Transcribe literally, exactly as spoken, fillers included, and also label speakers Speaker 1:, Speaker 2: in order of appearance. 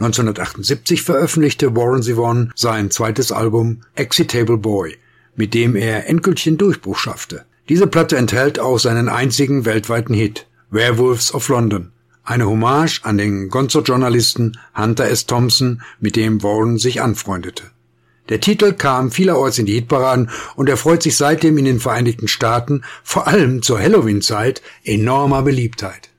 Speaker 1: neunzehnhundertachtundsiebzig veröffentlichte Warren Zevon sein zweites Album Excitable Boy, mit dem er endgültig den Durchbruch schaffte. Diese Platte enthält auch seinen einzigen weltweiten Hit, Werewolves of London, eine Hommage an den Gonzo-Journalisten Hunter S. Thompson, mit dem Warren sich anfreundete. Der Titel kam vielerorts in die Hitparaden und erfreut sich seitdem in den Vereinigten Staaten, vor allem zur Halloween-Zeit, enormer Beliebtheit.